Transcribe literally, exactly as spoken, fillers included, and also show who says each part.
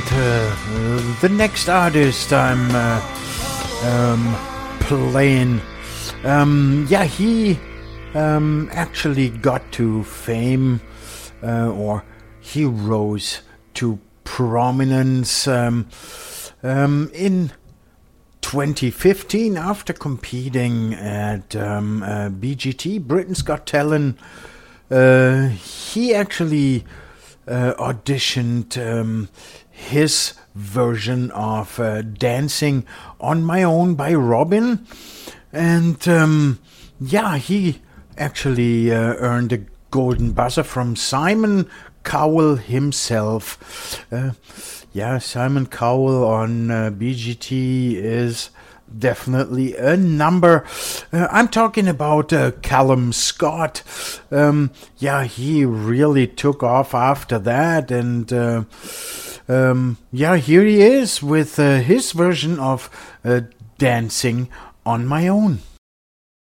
Speaker 1: uh, the next artist I'm uh, um, playing, um, yeah, he um, actually got to fame, uh, or he rose to prominence um, um, in twenty fifteen after competing at um, uh, B G T, Britain's Got Talent. Uh, he actually uh, auditioned um, his version of uh, Dancing on My Own by Robyn, and um, yeah, he actually uh, earned a golden buzzer from Simon Cowell himself. Uh, yeah, Simon Cowell on uh, B G T is definitely a number. Uh, I'm talking about uh, Callum Scott. Um, yeah, he really took off after that, and uh, um, yeah, here he is with uh, his version of uh, Dancing on My Own.